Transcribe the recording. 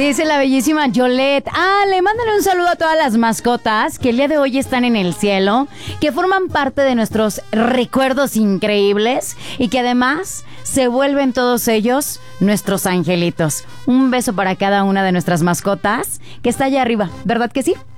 Dice la bellísima Yolette. Le mándale un saludo a todas las mascotas que el día de hoy están en el cielo, que forman parte de nuestros recuerdos increíbles y que además se vuelven todos ellos nuestros angelitos. Un beso para cada una de nuestras mascotas que está allá arriba, ¿verdad que sí?